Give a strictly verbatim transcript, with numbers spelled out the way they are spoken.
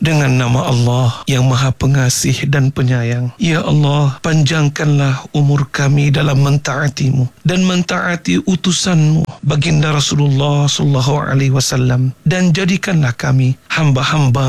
dengan nama Allah yang Maha Pengasih dan Penyayang. Ya Allah, panjangkanlah umur kami dalam mentaati-Mu dan mentaati utusan-Mu, baginda Rasulullah sallallahu alaihi wasallam, dan jadikanlah kami hamba-hamba